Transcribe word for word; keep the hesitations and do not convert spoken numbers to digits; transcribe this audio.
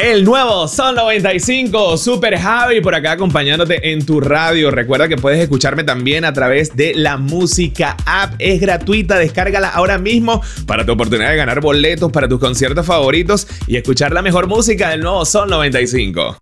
El nuevo Sol noventa y cinco, Super Javi por acá acompañándote en tu radio. Recuerda que puedes escucharme también a través de la Música App. Es gratuita, descárgala ahora mismo para tu oportunidad de ganar boletos para tus conciertos favoritos y escuchar la mejor música del nuevo Sol noventa y cinco.